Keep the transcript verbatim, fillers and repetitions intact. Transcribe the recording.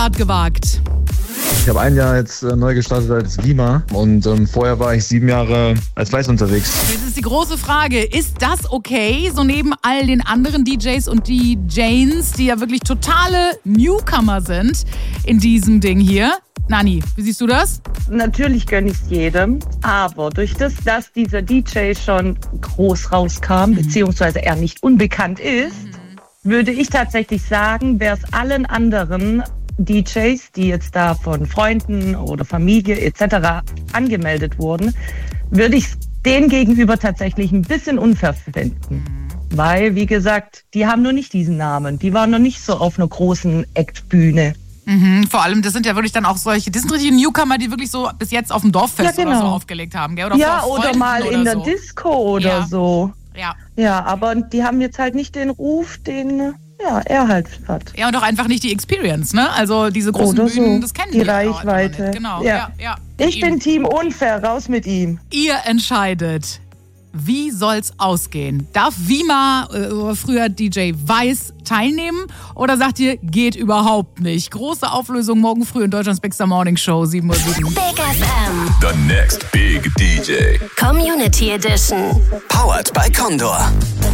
Neustart gewagt? Ich habe ein Jahr jetzt äh, neu gestartet als Vima und ähm, vorher war ich sieben Jahre als Weiß unterwegs. Jetzt ist die große Frage, ist das okay, so neben all den anderen D Js und D Js, die ja wirklich totale Newcomer sind in diesem Ding hier? Nani, wie siehst du das? Natürlich gönne ich es jedem, aber durch das, dass dieser D J schon groß rauskam, mhm. beziehungsweise er nicht unbekannt ist, mhm. würde ich tatsächlich sagen, wäre es allen anderen D Js, die jetzt da von Freunden oder Familie et cetera angemeldet wurden, würde ich es denen gegenüber tatsächlich ein bisschen unfair finden. Mhm. Weil, wie gesagt, die haben noch nicht diesen Namen. Die waren noch nicht so auf einer großen Act-Bühne. Mhm, vor allem, das sind ja wirklich dann auch solche, das sind richtige Newcomer, die wirklich so bis jetzt auf dem Dorffest ja, genau. oder so aufgelegt haben, gell? Oder ja, oder mal in der so. Disco oder ja. so. Ja. Ja, aber die haben jetzt halt nicht den Ruf, den ja, er halt hat. Ja, und auch einfach nicht die Experience, ne? Also diese großen oder Bühnen, so. das kennen die wir Reichweite. Nicht. Genau, ja. ja, ja. Ich bin Team unfair, raus mit ihm. Ihr entscheidet. Wie soll's ausgehen? Darf Vima, äh, früher D J Weiß, teilnehmen? Oder sagt ihr, geht überhaupt nicht? Große Auflösung morgen früh in Deutschlands Big Star Morning Show, sieben Uhr sieben. Big F M. The next big D J. Community Edition. Powered by Condor.